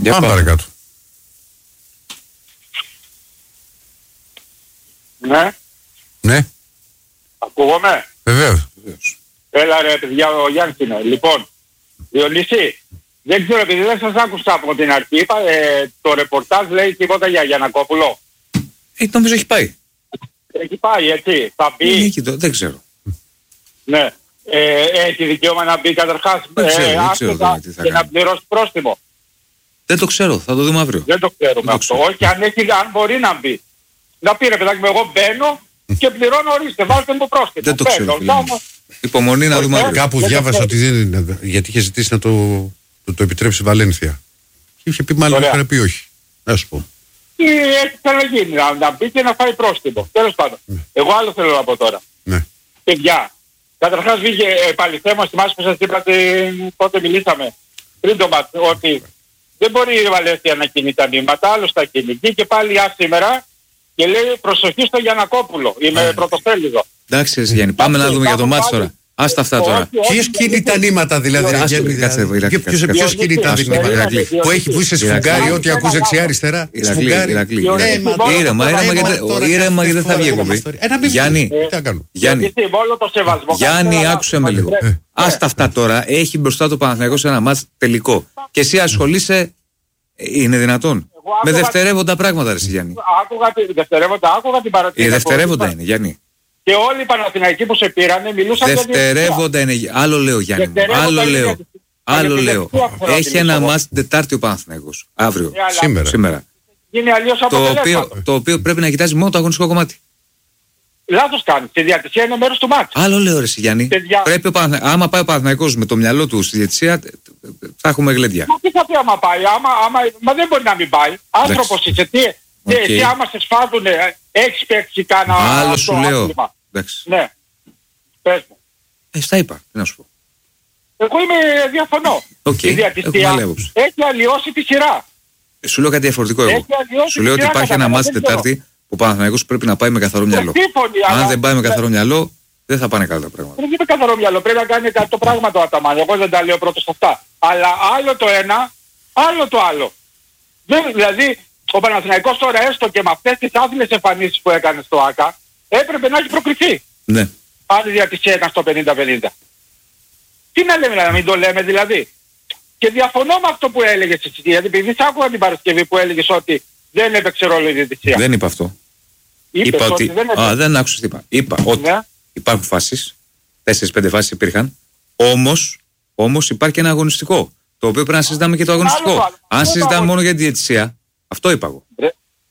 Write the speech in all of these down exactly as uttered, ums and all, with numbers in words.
Πάμε παρακάτω. Ναι. Ναι. Ακούγομαι. Βεβαίως. Έλα ρε παιδιά, ο Γιάννης είναι. Λοιπόν, Διονύση, δεν ξέρω επειδή δεν σας άκουσα από την αρχή, είπα, ε, το ρεπορτάζ λέει τίποτα για Γιαννακόπουλο. Ε, νομίζω έχει πάει. Έχει πάει έτσι, θα μπει. Είναι εκεί το, δεν ξέρω. Ναι. Ε, έχει δικαίωμα να μπει καταρχάς Δεν ξέρω, ε, δεν ξέρω άσχετα τώρα τι θα και να κάνει. πληρώσει πρόστιμο. Δεν το ξέρω, θα το δούμε αύριο. Δεν το ξέρουμε το αυτό. ξέρω. Όχι, αν, έχει, αν μπορεί να μπει. Να πει ρε παιδάκι μου, εγώ μπαίνω και πληρώνω, ορίστε, βάλτε μου πρόστιμο. Δεν το Μπαίνω, ξέρω, φίλε μου. κάνω- Υπομονή να δούμε Όχι, αύριο. Κάπου δεν το διάβασα ξέρω. ότι δεν είναι, γιατί είχε ζητήσει να το, το, το επιτρέψει η Βαλένθια. Και είχε πει μάλλον Ωραία. είχαν πει όχι. Να σου πω. Τι έχει ξαναγίνει, να, να μπει και να φάει πρόστιμο. Τέλος πάντων. Εγώ άλλο θέλω να πω τώρα. Ναι. Παιδιά, καταρχάς βγήκε επαληθεύμα στη μάση που σας είπατε πότε μιλήσαμε. Πριν το μάτς, ότι δεν μπορεί η Βαλένθια να κινεί τα νήματα, άλλο τα κινεί. Και πάλι α σήμερα και λέει προσοχή στο Γιαννακόπουλο. Είμαι πρωτοσέλιδο. Εντάξει, ρε Γιάννη, πάμε να δούμε για το μάτς τώρα. Άστα αυτά τώρα. Ποιος κινεί τα νήματα δηλαδή, ρε Άστο, Γιάννη, κάτσε, δηλαδή. Ηρακλή, Ποιος- κάτσε, Ποιος κάτσε. κινεί τα Ηρακλή, νήματα, Ηρακλή, που έχει που είσαι σφουγγάρι, Ηρακλή. ό,τι ακούς δεξιά-αριστερά. Ηρακλή, Σφουγγάρι. Ηρακλή, Ε, Ηρακλή. μόνο Ήρεμα, το ήρεμα, σεβασμό γιατί- τώρα ήρεμα κάθε γιατί δεν θα φορά βγει έχουμε εκπομπή. ιστορία. Ε, να μην Γιάννη, βγει. Τι να κάνουμε. Γιάννη, Γιατί με όλο το σεβασμό. Γιάννη, Θέλω να- άκουσε με λίγο. Ε, Άστα αυτά τώρα, έχει μπροστά το Παναθηναϊκός σε ένα μάτς τελικό. Και εσύ ασχολείσαι, ε, είναι δυνατόν. Εγώ Με άκουγα- δευτερεύοντα πράγματα, ρε εσύ, Γιάννη. Άκουγα τη δευτερεύοντα, άκουγα την παρατήρηση. Οι δευτερεύοντα είναι, Γιάννη. Και όλοι οι Παναθηναϊκοί που σε πήρανε μιλούσαν για Δευτερεύοντα είναι. Άλλο λέω, Γιάννη. μου. Δευτερεύοντα Άλλο είναι λέω. γιατί- Άλλο γιατί λέω. δεν ξέρω να Έχει μιλήσω ένα εγώ. μάτς την Τετάρτη ο Παναθηναϊκός. Αύριο. Ε, αλλά Σήμερα. Σήμερα. Είναι αλλιώς Το οποίο, αποτελέσμα. το οποίο πρέπει να κοιτάζει μόνο το αγωνιστικό κομμάτι. Λάθος κάνει. Η διατησία είναι μέρος του μάτς. Άλλο λέω, ρε εσύ, Γιάννη. Παιδιά. Πρέπει ο Παναθηνα... Άμα πάει ο Παναθηναϊκός με το μυαλό του στη διαιτησία, θα έχουμε γλέντια. Μα τι θα πει άμα πάει, άμα, άμα, μα δεν μπορεί να μην πάει. Άνθρωπος είσαι, τι, τι, Οκ. τι άμα σε σφάζουνε, έχεις παίξει κάνα Άλλο αυτό σου λέω. άθλημα. Εντάξει. Ναι. Πες μου. Ε, στα είπα. Τι να σου πω. Εγώ είμαι διαφωνώ. Οκ, Η έχουμε διατησία άλλη άποψη. έχει αλλοιώσει τη σειρά. Ε, Σου λέω κάτι διαφορετικό εγώ. Έχει αλλοιώσει Σου λέω τη ότι σειρά, υπάρχει ένα μάτς την καταλαβαίνω. Τετάρτη που ο Παναθηναϊκός πρέπει να πάει με καθαρό μυαλό. Σύμφωνοι, Αν αλλά- δεν πάει με καθαρό μυαλό, δεν θα πάνε καλά τα πράγματα. Δεν είναι καθαρό μυαλό, πρέπει να κάνει κάτι το πράγμα το Αταμάν. Εγώ δεν τα λέω πρώτος αυτά. Αλλά άλλο το ένα, άλλο το άλλο. Δεν, δηλαδή, ο Παναθηναϊκός τώρα έστω και με αυτές τις άθλιες εμφανίσεις που έκανε στο ΆΚΑ, έπρεπε να έχει προκριθεί. Ναι. Αν η διατησία ήταν στο πενήντα πενήντα. Τι να λέμε, να μην το λέμε δηλαδή. Και διαφωνώ με αυτό που έλεγες εσύ, γιατί επειδή σ' άκουγα την Παρασκευή που έλεγες ότι δεν έπαιξε ρόλο η διατησία. Δεν είπα αυτό. Είπες Είπα ότι. δεν έπαιξε. Α, δεν άκουσες τι είπα. Είπα ότι Ναι. υπάρχουν φάσεις. Τέσσερις-πέντε φάσεις υπήρχαν. Όμως, όμως υπάρχει και ένα αγωνιστικό. Το οποίο πρέπει να συζητάμε και το αγωνιστικό. Άλλο, άλλο. Αν Αυτό συζητάμε το μόνο για τη διαιτησία, αυτό είπα εγώ. Ρε,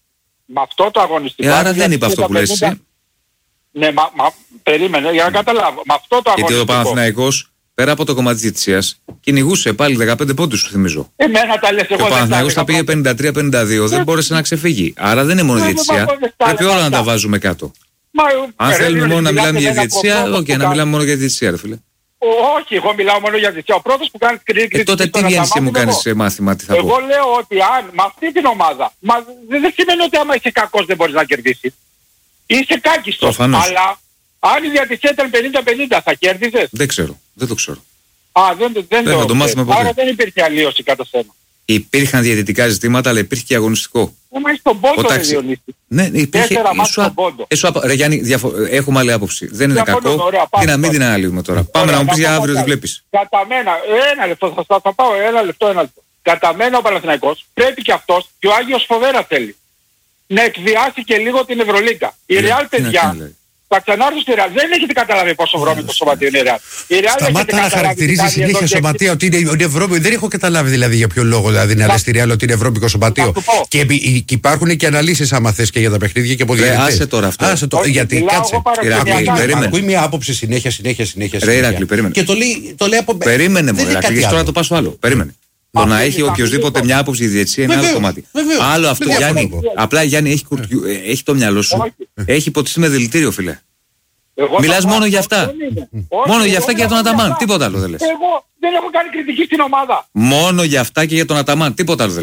με αυτό το αγωνιστικό... Ε, άρα αν δεν είπα διατησία αυτό που λες τα πενήντα εσύ. Ναι, μα, μα περίμενε για να καταλάβω. Με αυτό το Γιατί ο αγωνιστικό... Παναθηναϊκός, πέρα από το κομμάτι της διαιτησίας, κυνηγούσε πάλι δεκαπέντε πόντους, σου θυμίζω. Εμένα τα λες, Και εγώ ο δεν Παναθηναϊκός τα τα πήγε έλεγα. πενήντα τρία πενήντα δύο, δεν μπόρεσε να ξεφύγει. Άρα δεν είναι μόνο η Ναι, διαιτησία. μα εγώ δεν τα Πρέπει έλεγα όλα να τα αυτά. βάζουμε κάτω. Μα, Αν ρε, θέλουμε ρε, μόνο να μιλάτε μιλάμε για με έναν διαιτησία, πρώτος οκ, που να κάνει- μιλάμε μόνο για διαιτησία, ρε φίλε. Όχι, εγώ μιλάω μόνο για διαιτησία. Ο πρώτος που κάνει κριτική... Ε, τότε τι βγαίνεις και μου κάνεις ε, μάθημα, τι θα Εγώ πω. λέω ότι αν με αυτή την ομάδα, μα δεν δεν σημαίνει ότι άμα είσαι κακός δεν μπορείς να κερδίσεις. Είσαι κάκιστος. Προφανώς. Αλλά αν η διατησία ήταν πενήντα πενήντα θα κέρδιζες. Δεν ξέρω, δεν το ξέρω. Α, δεν, δεν, Δεν θα το ξέρεις. μάθουμε ποτέ. Άρα δεν υπήρχε αλλίωση κατά σένα. Υπήρχαν διαιτητικά ζητήματα, αλλά υπήρχε και αγωνιστικό. Μα είσαι στον πόντο, Όταν ρε ξε- Διονύση. Ναι, υπήρχε. Τέσσερα μάτς σου στον α- πόντο. ε, σου απα- Ρε Γιάννη, διαφο- ε, έχουμε άλλη άποψη. Δεν είναι Διαφωνούμε, κακό. ωραία, Τι πάμε, να μην πάμε. την αναλύουμε τώρα. Πάμε Ωραία, να μου πει να για πάω αύριο τι κάτι. βλέπει. Κατά μένα, ένα λεπτό θα, θα, θα πάω, ένα λεπτό, ένα λεπτό. Κατά μένα ο Παναθηναϊκός πρέπει και αυτός και ο Άγιος Φοβέρα θέλει να εκβιάσει και λίγο την Ευρωλίγκα. Η Ε, Ρεάλ, τι να παιδιά, κάνει, λέει. θα ξανάρθω στη Ρεάλ. Δεν έχετε καταλάβει πόσο βρώμικο σωματείο είναι η Ρεάλ. Η Ρεάλ έχετε Σταμάτα να καταλάβει τι χαρακτηρίζει κάνει συνέχεια εδώ και σωματεία ότι είναι, είναι Ευρώπη. Δεν έχω καταλάβει δηλαδή για ποιο λόγο δηλαδή να λες στη Ρεάλ ότι είναι Ευρώπικο σωματείο. Θα του πω. Και, επί- και υπάρχουν και αναλύσεις άμα θες και για τα παιχνίδια και από Ρε, διαιτητές. άσε τώρα αυτό. Άσε το, Όχι, γιατί μιλάω κάτσε. εγώ παρασκευιακά. Ηρακλή, περίμενε. Ακούει μια άποψη συνέχεια, συνέχεια, συνέχεια. Ρε, συνέχεια. Ηρακλή, περίμενε. Και το λέει, το λέει από. Περίμενε Δεν μου, είναι Ηρακλή, κάτι γιατί τώρα άλλο. το πα στο άλλο. Περίμενε. Το Αυτό να είναι έχει θα οποιοδήποτε μιλήσω. μια άποψη η διαιτησία είναι άλλο Βεβαίως, κομμάτι. βεβαίως. Άλλο αυτό, Δεν Γιάννη. διαφωνώ. Απλά Γιάννη έχει, κουρτιού- ε, έχει το μυαλό σου. Όχι. Έχει υποτιστεί με δηλητήριο, φίλε. Εγώ Μιλάς θα πω, μόνο για αυτό αυτά. δεν είναι. Όχι, Μόνο για εγώ αυτά και για τον μιλάω Αταμάν. αυτά. Τίποτα άλλο δεν λες. Εγώ δεν έχω κάνει κριτική στην ομάδα. Μόνο για αυτά και για τον Αταμάν. Τίποτα άλλο δεν λες.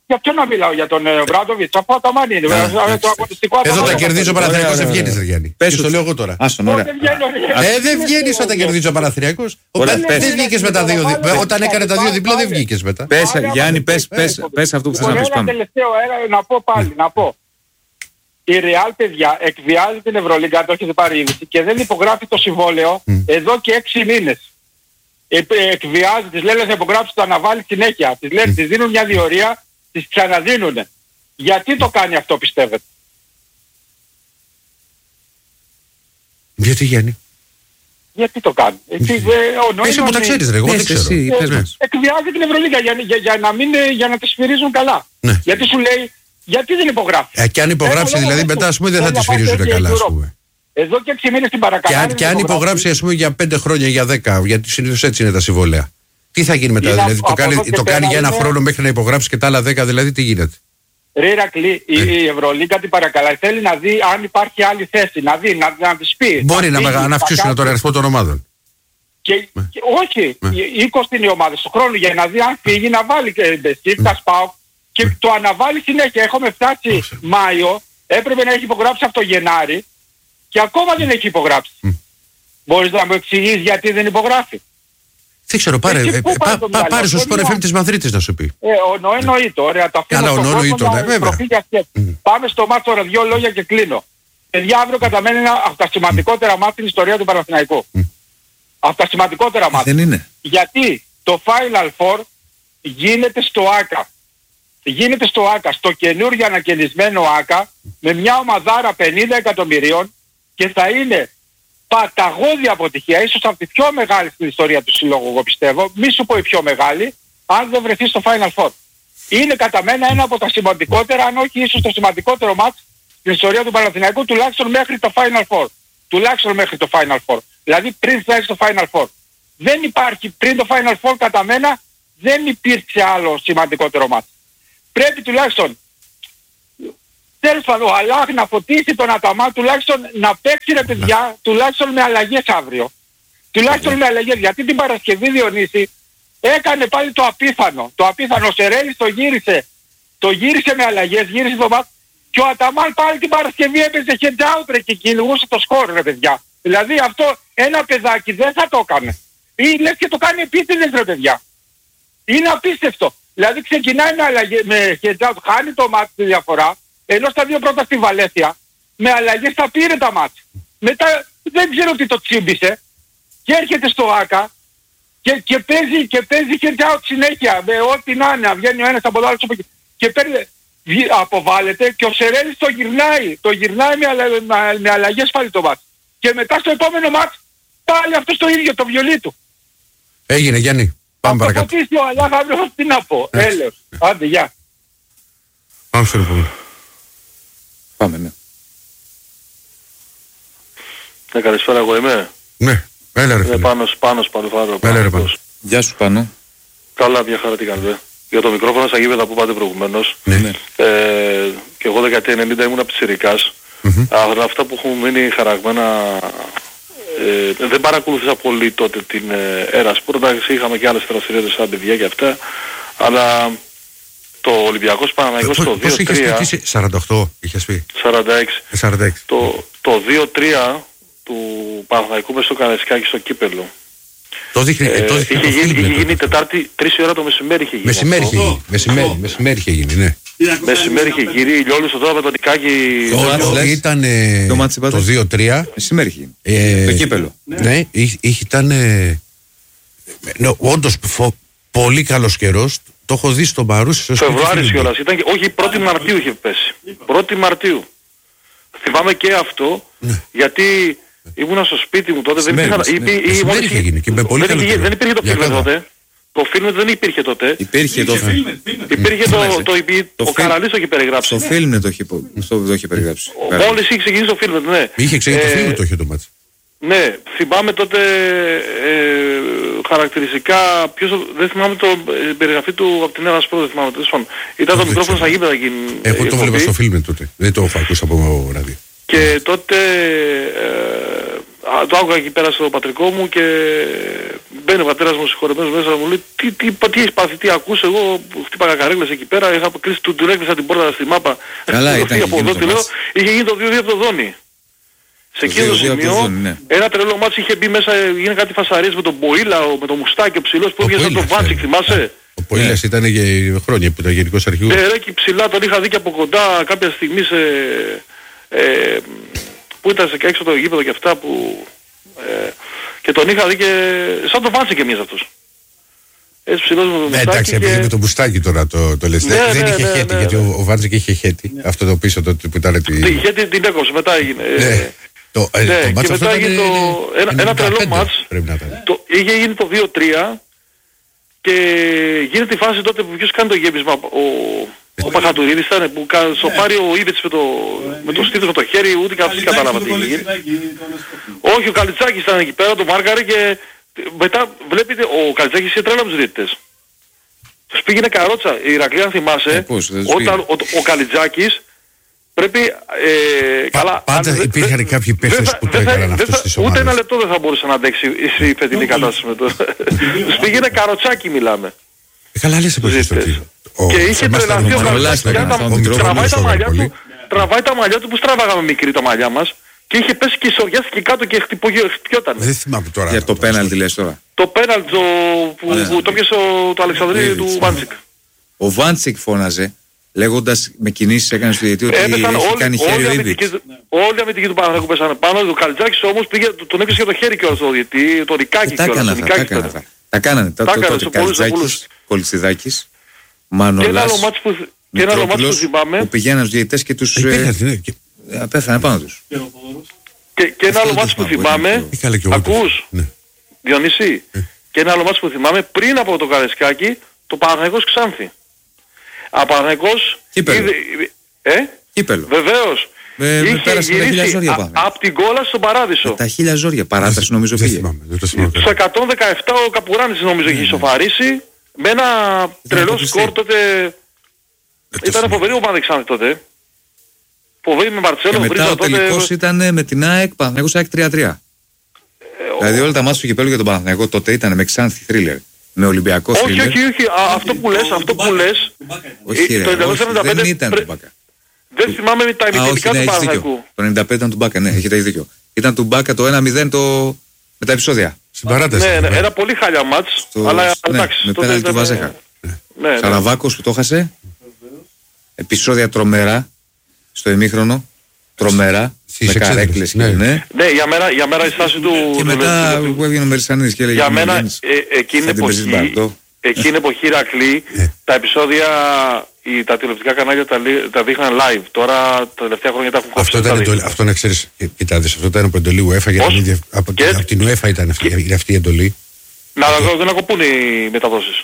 Για ποιο να μιλάω, για τον Μπράντοβιτς, αφού Αταμάν είναι. Το αγωνιστικό Εδώ τα κερδίζει ο Παναθηναϊκός, δεν βγαίνεις ρε Γιάννη. Πες το λέω εγώ τώρα. Ε, δεν βγαίνεις όταν κερδίζει ο Παναθηναϊκός. Δεν βγήκες με τα δύο διπλά. Όταν έκανε τα δύο διπλά δεν βγήκες μετά. Πες, Γιάννη, πες αυτό που θες να πεις. Ένα τελευταίο, να πω πάλι, να πω. Η Ρεάλ, παιδιά, εκβιάζει την Ευρωλίγκα, το έχετε πάρει είδηση, και δεν υπογράφει το συμβόλαιο mm. εδώ και έξι μήνες. Ε, εκβιάζει, τις λένε θα υπογράψει, το αναβάλει συνέχεια. Τις λένε, mm. τις δίνουν μια διορία, τις ξαναδίνουν. Γιατί το κάνει αυτό, πιστεύετε? Γιατί, Γιάννη? Γιατί το κάνει? Εσύ που τα ξέρεις ρε, εγώ δεν ξέρω. Εκβιάζει την Ευρωλίγκα για, για, για, να μην, για να τη σφυρίζουν καλά. Ναι. Γιατί σου λέει, γιατί δεν υπογράφει? Ε, και αν υπογράψει Έχω δηλαδή μετά, ας πούμε, δεν θα τη σφυρίζουν καλά, ας πούμε. Εδώ και έξι μήνες την παρακαλάνε. Και αν, και αν υπογράψει, ας πούμε, για πέντε χρόνια, για δέκα, γιατί συνήθως έτσι είναι τα συμβόλαια. Τι θα γίνει μετά, δηλαδή, το κάνει, το κάνει για ένα είναι... χρόνο μέχρι να υπογράψει και τα άλλα δέκα, δηλαδή, τι γίνεται? Ρε Ηρακλή, η, η Ευρωλίγκα την παρακαλάει. Θέλει να δει αν υπάρχει άλλη θέση, να δει, να, να της πει. Μπορεί να, να, να αυξήσουν τον αριθμό των ομάδων. Και, ναι. και, όχι, ναι. είκοσι είναι οι ομάδες του χρόνου για να δει αν φύγει, να βάλει και Μπεστίφτα, Σπάου. Και mm. το αναβάλει συνέχεια. Έχουμε φτάσει mm. Μάιο, έπρεπε να έχει υπογράψει από το Γενάρη και ακόμα δεν έχει υπογράψει. Mm. Μπορείς να μου εξηγείς γιατί δεν υπογράφει? Δεν ξέρω, πάρε, ε, πά, πά, πάρε στο Sport εφ εμ της Μαδρίτης να σου πει. Ε, ο εννοείται, ωραία, το αφήνω στον κόσμο να προφεί για σκέψη. Πάμε στο μάτι τώρα, δύο λόγια και κλείνω. Παιδιά, αύριο κατά μένα είναι από τα σημαντικότερα μάτια στην ιστορία του Παναθηναϊκού. Mm. Από τα σημαντικότερα μάτια. Δεν είναι. Γιατί το Final Four γίνεται στο ΆΚΑ. Γίνεται στο ΆΚΑ, στο καινούργιο ανακαινισμένο ΆΚΑ, με μια ομαδάρα πενήντα εκατομμυρίων και θα είναι παταγώδη αποτυχία, ίσως από τη πιο μεγάλη στην ιστορία του συλλόγου, εγώ πιστεύω, μη σου πω η πιο μεγάλη, αν δεν βρεθεί στο Final Four. Είναι κατά μένα ένα από τα σημαντικότερα, αν όχι ίσως το σημαντικότερο μάτς στην ιστορία του Παναθηναϊκού, τουλάχιστον μέχρι το Final Four. Τουλάχιστον μέχρι το Final Four. Δηλαδή πριν φτάσει στο Final Four. Δεν υπάρχει, πριν το Final Four κατά μένα, δεν υπήρξε άλλο σημαντικότερο μάτς. Πρέπει τουλάχιστον, τέλος πάντων, ο Αλάχ να φωτίσει τον Αταμάν, τουλάχιστον να παίξει ρε παιδιά, τουλάχιστον με αλλαγές αύριο. Τουλάχιστον με αλλαγές, γιατί την Παρασκευή, Διονύση, έκανε πάλι το απίθανο. Το απίθανο, ο Σερέλης το γύρισε, το γύρισε με αλλαγές, γύρισε το μάτς και ο Αταμάν πάλι την Παρασκευή έπαιζε head out ρε, και κυνηγούσε το σκορ ρε παιδιά. Δηλαδή αυτό ένα παιδάκι δεν θα το έκανε. Ή λες και το κάνει επίτηδες ρε παιδιά. Είναι απίστευτο. Δηλαδή ξεκινάει με, αλλαγές, με head out, χάνει το μάτς τη διαφορά, ενώ στα δύο πρώτα στη Βαλένθια, με αλλαγές θα πήρε τα μάτς. Μετά δεν ξέρω τι το τσίμπησε και έρχεται στο ΆΚΑ και, και παίζει, και παίζει head out συνέχεια, με ό,τι να είναι, βγαίνει ο ένας από το άλλο και παίρνει, αποβάλλεται και ο Σερέλης το γυρνάει, το γυρνάει με, αλλα, με, με αλλαγές πάλι το μάτς. Και μετά στο επόμενο μάτς πάλι αυτό το ίδιο, το βιολί του. Έγινε Γιάννη. Πάμε παρακάτω. Θα φωτίσει ο Αλάχ αύριο, τι να πω. Έλεος. Άντε, γεια. Πάμε στο επόμενο. Πάμε, ναι. Ναι, καλησπέρα, εγώ είμαι. Ναι, έλα ρε φίλε. Είναι Πάνος, Πάνος Παλουφάρο. Έλα ρε Πάνος. Γεια σου Πάνο. Καλά, μια χαρά τι κάνετε. Για το μικρόφωνο στα γήπεδα που πάτε προηγουμένως. Ναι. Ε, και εγώ δεκαετία ενενήντα ήμουν πιτσιρικάς. Mm-hmm. Αλλά αυτά που έχουν μείνει χαραγμένα... Ε, δεν παρακολουθήσα πολύ τότε την ε, Ερασπορ, εντάξει είχαμε και άλλες δραστηριότητες σαν παιδιά και αυτά, αλλά το Ολυμπιακός Παναθηναϊκός το δύο τρία... Πώς είχες σαράντα οκτώ είχες πει? σαράντα έξι. σαράντα έξι. Το, το δύο τρία του Παναθηναϊκού μες στο Καραϊσκάκι στο κύπελλο. Το δείχνει, ε, το δείχνει, είχε, το γίνει, φίλμ, είχε γίνει Τετάρτη, τρεις η ώρα το μεσημέρι είχε γίνει. Μεσημέρι είχε γίνει, μεσημέρι, μεσημέρι είχε γίνει, ναι. Μεσημέρι είχε γίνει, ηλιόλου στο τώρα με το Νικάκι. Ήταν το δύο τρία. Μεσημέρι είχε γίνει. Το κύπελλο. Ναι, ήταν όντως πολύ καλός καιρός. Το έχω δει στο Μαρούσι. Φεβρουάρης κιόλας, ήταν και, όχι πρώτη Μαρτίου είχε πέσει. πρώτη Μαρτίου. Θυμάμαι και αυτό, γιατί ήμουνα στο σπίτι μου τότε. Μεσημέρι είχε γίνει και με πολύ καλό καιρό. Δεν υπήρχε το φίλο τότε. Το φιλμ δεν υπήρχε τότε. Υπήρχε το φιλμ. Υπήρχε το, το, το, ο Καραλής το είχε περιγράψει. Το φιλμ το είχε, το είχε περιγράψει. Μόλις είχε ξεκινήσει το φιλμ, ναι. Είχε ξεκινήσει το φιλμ το είχε το μάτι. Ναι, θυμάμαι τότε ε, χαρακτηριστικά, ποιος, δεν θυμάμαι το ε, περιγραφή του από την Ερασπορ, δεν θυμάμαι τέλος πάντων. Ήταν το μικρόφωνο στα γήπεδα εκείνη. Εγώ το βλέπα στο φιλμ τότε, δεν το έχω ακούσει από ράδιο. Και τότε ε, το άκουγα εκεί πέρα στο πατρικό μου και μπαίνει ο πατέρας μου συγχωρεμένος μέσα, μου λέει τι, τι, τι έχεις πάθει, τι ακούς, εγώ χτύπαγα καρέκλες εκεί πέρα, είχα κλείσει, του, του έκλεισα την πόρτα στη μάπα. Καλά ήταν από εδώ, λέω, είχε γίνει το δύο δύο από το Δόνι. Σε εκείνο το σημείο, ναι. Ένα τρελό μάτς είχε μπει μέσα, έγινε κάτι φασαρίες με τον Μποήλα, με τον Μουστάκι, ο ψηλός που έβγαινε από τον Βάντσικ, θυμάσαι. Ο Ποήλας ήταν για χρόνια που ήταν γενικός αρχηγός. Ναι, ρε, και ψηλά τον είχα δει και από κοντά κάποια στιγμή σε... Ε, που ήταν σε έξω το γήπεδο και αυτά που... Ε, και τον είχα δει και... σαν τον Βάντσικ εμείς αυτός. Έτσι ψηλός με τον Μουστάκι. Ναι, εντάξει, επειδή και... με τον Μουστάκι τώρα το, το λες. Ναι, δεν ναι, είχε ναι, χέτη, ναι, γιατί ναι. ο, ο Βάντσικ είχε χέτη. Ναι. Αυτό το πίσω το, που ήταν... Τη... Η χέτη την έκοψε, μετά έγινε. Ναι. Το, ναι, ε, το και μετά έγινε το... ένα, ένα τρελό μάτς. Το, είχε γίνει το δύο τρία και γίνεται η φάση τότε που ποιος κάνει το γέμισμα. Ο, ο Παχατουρίδης ήταν που σοπάρει ο Ήβετς με το, με το στήθος με το χέρι, ούτε και αυτοί κατάλαβα τι έγινε. Όχι, ο Καλιτσάκης ήταν εκεί πέρα, το μάρκαρε και μετά βλέπετε ο Καλιτσάκης είχε τρέλα με τους διαιτητές. Τους πήγαινε καρότσα. Η Ηρακλή αν θυμάσαι, ε, πώς, όταν ο, ο Καλιτζάκης πρέπει... Ε, Πα, καλά, πάντα αν, υπήρχαν δε, κάποιοι παίχτες που το έκαναν αυτό στις ομάδες. Ούτε ένα λεπτό δεν θα μπορούσε να αντέξει η φετινή κατάσταση με το... Τους πήγαινε καροτσάκι μιλάμε. Καλά λες εποχές το τι. Και είχε τρελαθεί ο Καλιτζάκης, τραβάει τα μαλλιά του, τραβάει τα μαλλιά του που στραβάγαμε μικρή τα μαλλιά μας και είχε πέσει και σοριάστηκε κάτω και χτυπιότανε. Δεν θυμάμαι τώρα. Για το πέναλτι λες τώρα. Το πέναλτι που το πιέσε το Αλεξανδρίδη του Βάντσικ. Ο Βάντσικ φώναζε, λέγοντας με κινήσεις έκανε στο διαιτητή ότι έχει κάνει χέρι ο Ήβιτς. Όλοι οι αμυντικοί του Παναθηναϊκού πέσανε πάνω, ο Καλιτζάκης όμως πήγε, τον έπιασε για το χέρι κιόλας το διαιτητή, το Ρικάκι κιόλας. Τα κάνανε, τότε Καλιτζάκης, Κολτσιδάκης, Μανολάς, Μητρόπουλος, που πηγαίναν στους διαιτητές και τους πέθανε πάνω τους. Και ένα άλλο μάτς που θυμάμαι, ακούς, Διονύση, και ένα άλλο μάτς που θυμάμαι, πριν από το Καρεσκάκι, το Παναθηναϊκός Ξάνθη. Ο Παναθηναϊκός... Κύπελλο. Ε? Κύπελλο. Βεβαίως. Ε, είχε γυρίσει από την Κόλα στον Παράδεισο. Με τα χίλια ζόρια. Παράταση νομίζω πήγε. Στο εκατόν δεκαεπτά ο Καπουράνης νομίζω είχε ισοφαρίσει. Με ένα τρελό σκορ τότε... Ήταν φοβερή ομάδα Ξάνθη τότε. Φοβερή με Μαρτσέλο. Και μετά ο τελικός ήταν με την ΑΕΚ, Παναθηναϊκός ΑΕΚ τρία τρία. Δηλαδή όλα τα μάτια του Κυπέλλου για τον Παναθηναϊκό τότε ήταν με Ξάνθη θρίλερ. Με Ολυμπιακό θρίλερ. Όχι, όχι, όχι. Αυτό που λες, αυτό που λες. Όχι ρε, δεν ήταν του Μπάκα. Δεν θυμάμαι τα ημιτελικά του Παναθηναϊκού. Το ενενήντα πέντε ήταν του Μπάκα, ναι, έχετε δίκιο. Ήταν του Μπάκα το ένα μηδέν με τα επεισόδια. Στην παράταση. Ναι, ένα πολύ χάλια μάτς. Αλλά εντάξει. Με πέναλτι του Βαζέχα. Σαραβάκος που το έχασε. Επεισόδια τρομερά στο ημίχρονο. Τρομερά. Με καρέκλες και ναι. Ναι, για μένα, για μένα η στάση του... Και μετά που έβγαινε ο Μερισανίδης και έλεγε... Για μένα εκείνη την εποχή Ηρακλή, τα επεισόδια, τα τηλεοπτικά κανάλια τα δείχναν live. Τώρα τα τελευταία χρόνια τα έχουν κόψει. Αυτό να ξέρεις, κοιτάξτε, αυτό ήταν από εντολή UEFA, από την UEFA ήταν αυτή η εντολή. Να δεν ακοπούν οι μεταδόσεις.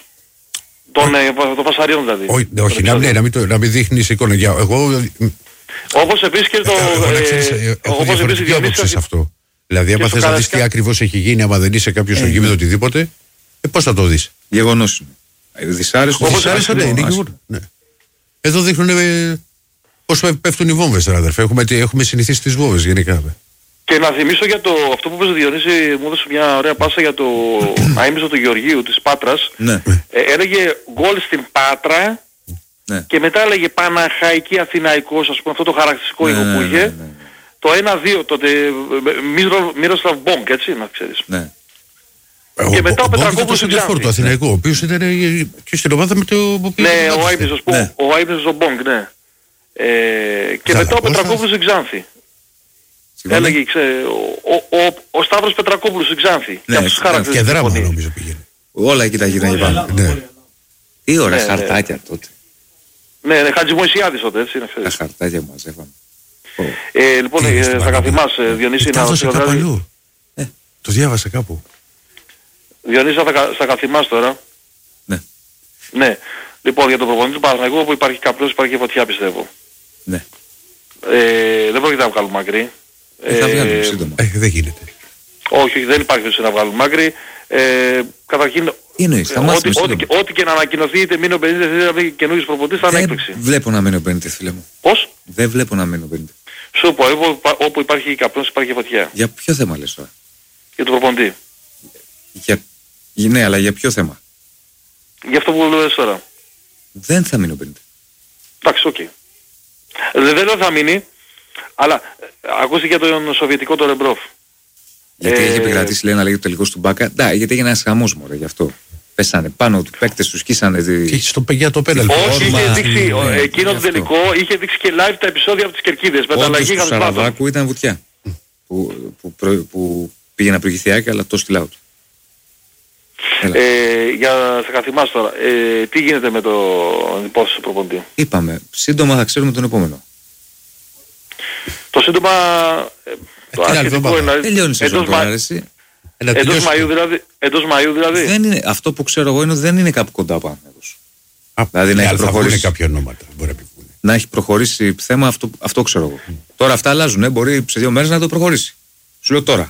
Των φασαρίων δηλαδή. Όχι, να μην δείχνεις εικόνα. Εγώ... Όπως επίσης και το... Έχω διαφορετική άποψη σε αυτό. Δηλαδή, άμα θες να δεις τι ακριβώς έχει γίνει, άμα δεν είσαι κάποιος στο γήπεδο οτιδήποτε, πώς θα το δεις. Γεγονός είναι. Δυσάρεστο. Δυσάρεστο, ναι, είναι γεγονός. Εδώ δείχνουν πώς πέφτουν οι βόμβες, αδερφέ. Έχουμε συνηθίσει τις βόμβες γενικά. Και να θυμίσω για το, αυτό που είπες Διονύση, μου έδωσε μια ωραία πάσα για το αείμνηστο του Γεωργίου της Πάτρας. Έλεγε γκολ στην Πάτρα. Ναι. Και μετά έλεγε Παναχαϊκή Αθηναϊκός, ας πούμε, αυτό το χαρακτηριστικό ήχο ναι, που είχε. Ναι, ναι, ναι. Το ένα δύο τότε, Μύροσλαβ Μπόγκ, έτσι, να ξέρεις. Ναι. Και ο, μετά ο, ο Πετρακόπουλος ήταν το Αθηναϊκό, ο οποίος ήταν και στην ομάδα με το... Ναι, ο Άιμπνης, ναι. ο Άιμπνης ο Μπόγκ, ναι. Ε, και Ζαλα, μετά ο Πετρακόπουλος στην Ξάνθη. Έλεγε, ξέ, ο, ο, ο, ο Σταύρος Πετρακόπουλος στην Ξάνθη. Ναι, και, και δράμα νομίζω πήγαινε. Όλα εκεί τα γύρω πάνω. Τι ωραία χαρτάκια τότε. Ναι, ναι, Χατζημοϊσιάδης τότε, έτσι είναι. Τα χαρτάκια που μαζεύαμε. Ε, λοιπόν, ε, θα καθημάσαι, Διονύση, να δώσει κάπου αλλού. Ε, το διάβασα κάπου. Διονύση, θα, θα καθημάσαι τώρα. Ναι. Ναι. Λοιπόν, για τον προπονητή του Παναθηναϊκού, όπου υπάρχει καπνός, υπάρχει και φωτιά, πιστεύω. Ναι. Ε, δεν πρόκειται να βγάλουν μακρύ. Ε, θα βγάλουν σύντομα. Ε, δεν γίνεται. Όχι, όχι, δεν υπάρχει περίπτωση να βγάλουν μακρύ. Ε, καταρχήν, ό,τι, ό,τι, ό,τι και να ανακοινωθεί, είτε μείνει ο Μπενίτες είτε να βγει καινούργιος προπονητής, θα είναι έκπληξη. Δεν βλέπω να μείνει ο Μπενίτες, φίλε μου. Πώς? Δεν βλέπω να μείνει ο Μπενίτες. Σου πω, όπου, όπου υπάρχει καπνός υπάρχει φωτιά. Για ποιο θέμα λες τώρα? Για τον προπονητή. Για Ναι, αλλά για ποιο θέμα? Για αυτό που λες τώρα. Δεν θα μείνει ο Μπενίτες. Εντάξει, οκ. Okay. Δεν θα μείνει, αλλά ακούστηκε για τον Σοβιετικό το Ρεμπρόφ. Γιατί ε... έχει επικρατήσει, λέει, να λέγει το τελικό του Μπάκα. Ναι, γιατί έγινε ένας χαμός, μωρέ, γι' αυτό. Πέσανε πάνω του παίκτες, τους σκίσανε. Τη... Στο, για το πέναλτι. Όχι, είχε δείξει, ναι, εκείνο το τελικό είχε δείξει και live τα επεισόδια από τις κερκίδες. Με τα αλλαγή του Σαραβάκου ήταν βουτιά. που, που, προ, που πήγε να προηγηθεί άκρη, αλλά το στυλάω του. Ε, για σε καθημάς τώρα, ε, τι γίνεται με το υπόθεση του προπονητή? Είπαμε, σύντομα θα ξέρουμε τον επόμενο. Το σύντομα, ε, το αρχιτικό είναι... Τελειώνει η σεζόν τώρα, εσύ. Εντός Μαΐου δηλαδή, εντός Μαΐου δηλαδή. Δεν είναι, αυτό που ξέρω εγώ είναι δεν είναι κάπου κοντά πάνω. Δηλαδή να έχει προχωρήσει κάποια ονόματα. Μπορεί να, να έχει προχωρήσει θέμα, αυτό, αυτό ξέρω εγώ. Mm. Τώρα αυτά αλλάζουν, ε, μπορεί σε δύο μέρες να το προχωρήσει. Σου λέω τώρα.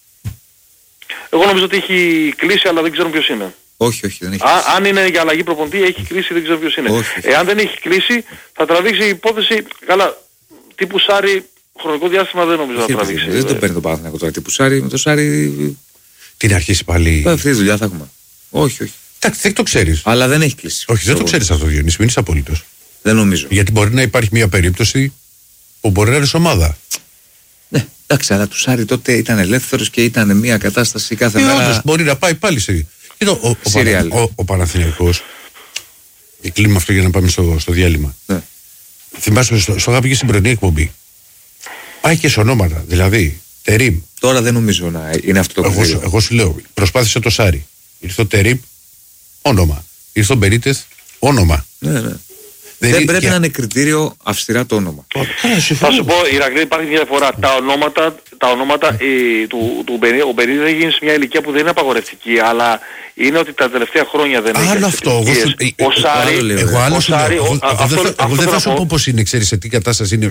Εγώ νομίζω ότι έχει κλείσει, αλλά δεν ξέρω ποιος είναι. Όχι, όχι, δεν έχει Α, αν είναι για αλλαγή προπονητή, έχει κλείσει, δεν ξέρω ποιος είναι. Όχι. Εάν δεν έχει κλείσει, θα τραβήξει η υπόθεση, καλά, τύπου Σάρι, χρονικό διάστημα δεν νομίζω όχι, να τραβήξει. Δεν το παίρνει το Παναθηναϊκό τώρα, τύπου Σάρι, με το Σάρι... Την αρχίσει πάλι... Αυτή τη δουλειά θα έχουμε. Όχι, όχι. Εντάξει, δεν το ξέρεις. Αλλά δεν έχει κλείσει. Όχι, δεν το ξέρεις αυτό, Διονύση, μην είσαι απολύτως. Δεν νομίζω. Γιατί μπορεί να υπάρχει μια περίπτωση που μπορεί να είναι ομάδα. Ναι, εντάξει, αλλά του Σάρι τότε ήταν ελεύθερος και ήταν μια κατάσταση κάθε ε, μέρα. Όντως, μπορεί να πάει πάλι σε. Κοίτα, ο, ο, ο, ο, ο Παναθηναϊκός. Και κλείνουμε αυτό για να πάμε στο, στο διάλειμμα. Ναι. Θυμάσαι, στο, στο είχα και στην πρωινή εκπομπή. Πάει και σε ονόματα. Δηλαδή, Τερίμ. Τώρα δεν νομίζω να είναι αυτό το εγώ, εγώ σου λέω, προσπάθησε το Σάρι. Ήρθε ο Τερίμ, όνομα. Ήρθε ο Μπερίτεθ, όνομα. Ναι, ναι. Δεν, δεν πρέπει και... να είναι κριτήριο αυστηρά το όνομα. Θα σου πω, Ηρακλή, υπάρχει μια διαφορά. Τα ονόματα, τα ονόματα ε, του, του Μπερίτεθ, ο Μπερίτεθ δεν γίνει σε μια ηλικία που δεν είναι απαγορευτική, αλλά είναι ότι τα τελευταία χρόνια δεν έχει. Άλλο αυτό. Ο Σάρι, εγώ άλλο σου λέω. Εγώ δεν θα σου πω πώς είναι, ξέρεις σε τι κατάσταση είναι.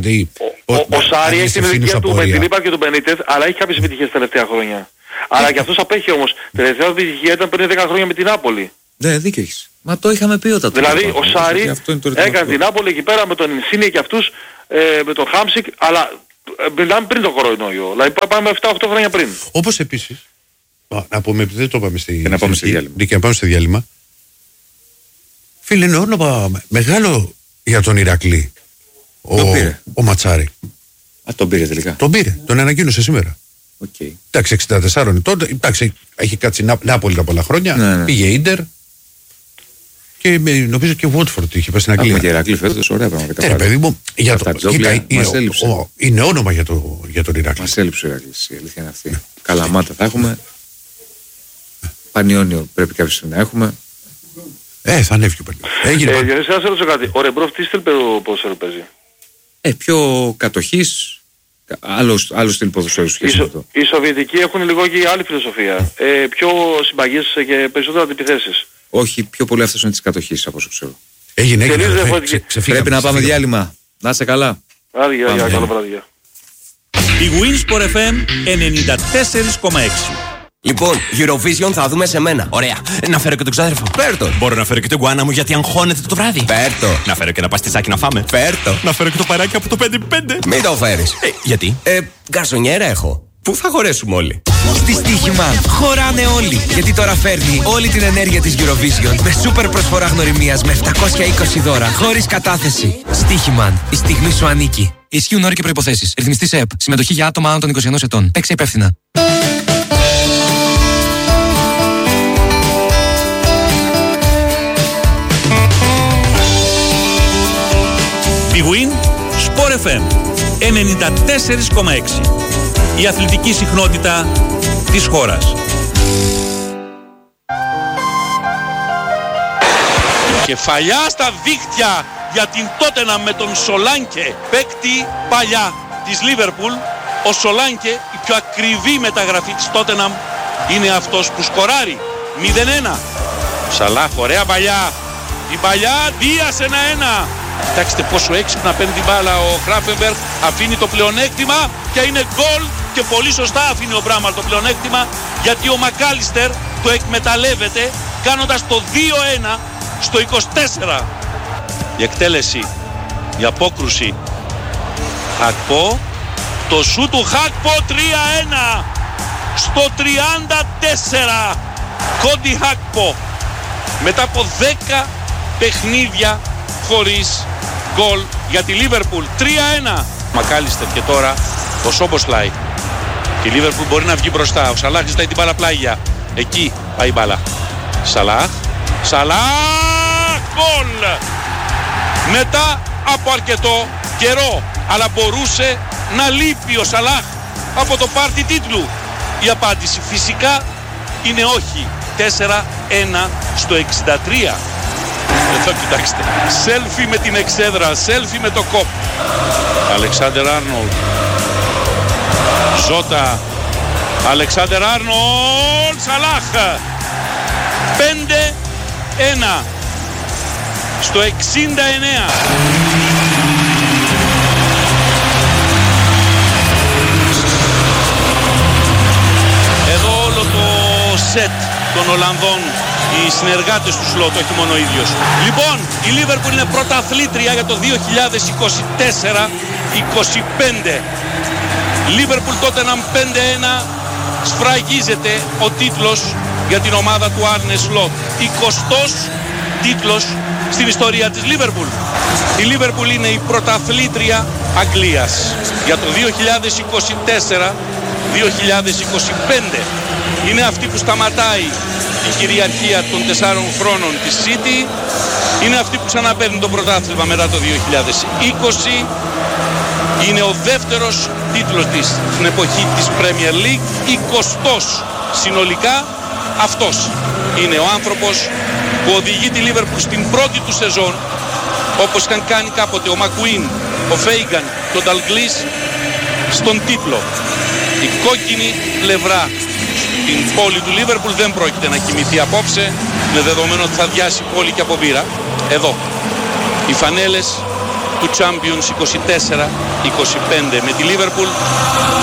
Ο Σάρι έχει την ηλικία του Μεντιλίπα και του Μπενίτεθ, αλλά έχει κάποιες επιτυχίες τα τελευταία χρόνια. Αλλά και αυτός απέχει όμως. Τελευταία επιτυχία ήταν πριν δέκα χρόνια με την Νάπολη. Ναι, δίκιο έχεις. Μα το είχαμε πει όταν. Δηλαδή ο Σάρι έκανε την Νάπολη εκεί πέρα με τον Ινσίνιε και αυτούς, ε, με τον Χάμσικ, αλλά ε, μιλάμε πριν τον κορονοϊό. Δηλαδή πάμε επτά οκτώ χρόνια πριν. Όπως επίσης, να πούμε, επειδή δεν το πάμε στη, και να πάμε στη διάλειμμα. Και να πάμε στη διάλειμμα. Φίλε, είναι όνομα μεγάλο για τον Ηρακλή. Ο, ο Ματσάρη. Α, τον πήρε τελικά. Τον πήρε, τον ανακοίνωσε σήμερα. Okay. Εντάξει, εξήντα τέσσερα τότε, εντάξει, έχει κάτσει Νά, Νάπολη τα πολλά χρόνια, ναι, ναι. Πήγε Ίντερ και με, νομίζω και Βότφορντ είχε πάει στην Αγγλία. Έχουμε και Ηρακλή φέτος, ωραία πράγματα. Ναι, παιδί μου, για το, κοίτα, είναι, ο, ο, είναι όνομα για, το, για τον Ηρακλή. Μας έλειψε ο Ηρακλής, η αλήθεια είναι αυτή. Ναι. Καλαμάτα θα έχουμε, Πανιόνιο πρέπει κάποια στιγμή να έχουμε. Ε, θα ανέβει και ο Πανιόνιο. Ε, Διονύση, να σε ρωτήσω κάτι, ο Ρεμπρόφ τι στυλ ποδοσφαίρου παίζει? Ε, πιο κατοχής. Άλλος, άλλος στυλ ποδοσφαίρου σχέση με αυτό. Οι Σοβιετικοί έχουν λίγο και άλλη φιλοσοφία. Ε, πιο συμπαγείς και περισσότερα αντιπιθέσεις. Όχι, πιο πολύ αυτός είναι της κατοχής από όσο ξέρω. Έγινε, έγινε. Ξε, ξε, ξε, ξε, Πρέπει να πάμε διάλειμμα. Να είσαι καλά. Άντε, για, για, καλό βράδυ. Η Winsport εφ εμ ενενήντα τέσσερα κόμμα έξι. Λοιπόν, Eurovision θα δούμε σε μένα. Ωραία. Να φέρω και τον ξάδερφο. Φέρτο. Μπορώ να φέρω και τον γκουάνα μου γιατί αγχώνεται το βράδυ. Φέρτο. Να φέρω και ένα παστιτσάκι να φάμε. Φέρτο. Να φέρω και το παράκι από το πέντε πέντε. Μην το φέρεις. Ε, γιατί? Ε, γκαρσονιέρα έχω. Πού θα χωρέσουμε όλοι? Στη Στοίχημαν χωράνε όλοι. Γιατί τώρα φέρνει όλη την ενέργεια της Eurovision με σούπερ προσφορά γνωριμίας με επτακόσια είκοσι δώρα χωρίς κατάθεση. Στοίχημαν. Η στιγμή σου ανήκει. Ισχύουν όροι και προϋποθέσεις. Ρυθμιστής ΕΕΠ. Συμμετοχή για άτομα άνω των είκοσι ενός ετών. Παίξε υπεύθυνα. Big Win Sport εφ εμ ενενήντα τέσσερα κόμμα έξι. Η αθλητική συχνότητα της χώρας. Κεφαλιά στα δίχτυα για την Τότεναμ με τον Σολάνκε, παίκτη παλιά της Λίβερπουλ. Ο Σολάνκε, η πιο ακριβή μεταγραφή της Τότεναμ, είναι αυτός που σκοράρει. μηδέν ένα. Σαλάχ, ωραία παλιά. Η παλιά, Δίας ένα ένα. Κοιτάξτε πόσο έξυπνα παίρνει την μπάλα ο Χράφενμπεργκ, αφήνει το πλεονέκτημα και είναι γκολ και πολύ σωστά αφήνει ο Μπράμαρ το πλεονέκτημα γιατί ο Μακάλιστερ το εκμεταλλεύεται κάνοντας το δύο ένα στο είκοσι τέσσερα. Η εκτέλεση, η απόκρουση, Χακπό, το σου του Χακπό τρία ένα στο τριάντα τέσσερα. Κόντι Χάκπο μετά από δέκα παιχνίδια χωρίς γκολ για τη Λίβερπουλ. τρία ένα. Μακάλιστερ και τώρα ο Σόμποσλαϊ. Η Λίβερπουλ μπορεί να βγει μπροστά. Ο Σαλάχ ζητάει την μπάλα πλάγια. Εκεί πάει η μπάλα. Σαλάχ. Σαλάχ. Γκολ. Μετά από αρκετό καιρό. Αλλά μπορούσε να λείπει ο Σαλάχ από το πάρτι τίτλου. Η απάντηση φυσικά είναι όχι. τέσσερα ένα στο εξήντα τρία. Εδώ κοιτάξτε. Σέλφι με την εξέδρα. Σέλφι με το κόπ. Αλεξάντερ Άρνολντ. Ζώτα. Αλεξάντερ Άρνολντ. Σαλάχ. πέντε ένα στο εξήντα εννέα. Εδώ όλο το σετ των Ολλανδών, οι συνεργάτες του Σλότ, όχι μόνο ο ίδιος. Λοιπόν, η Λίβερπουλ είναι πρωταθλήτρια για το δύο χιλιάδες είκοσι τέσσερα είκοσι πέντε. Λίβερπουλ Τότεναμ πέντε ένα. Σφραγίζεται ο τίτλος για την ομάδα του Άρνε Σλότ. εικοστός τίτλος στην ιστορία της Λίβερπουλ. Η Λίβερπουλ είναι η πρωταθλήτρια Αγγλίας για το δύο χιλιάδες είκοσι τέσσερα δύο χιλιάδες είκοσι πέντε. Είναι αυτή που σταματάει η κυριαρχία των τεσσάρων χρόνων της City. Είναι αυτή που ξαναπαίρνει το πρωτάθλημα μετά το δύο χιλιάδες είκοσι. Είναι ο δεύτερος τίτλος της στην εποχή της Premier League. εικοστός συνολικά. Αυτός είναι ο άνθρωπος που οδηγεί τη Liverpool στην πρώτη του σεζόν, όπως είχαν κάνει κάποτε ο Μακουίν, ο Φέιγκαν, τον Νταλγκλής, στον τίτλο. Η κόκκινη πλευρά στην πόλη του Liverpool δεν πρόκειται να κοιμηθεί απόψε, με δεδομένο ότι θα διάσει πόλη και από μπύρα. Εδώ οι φανέλες του Champions είκοσι τέσσερα είκοσι πέντε με τη Liverpool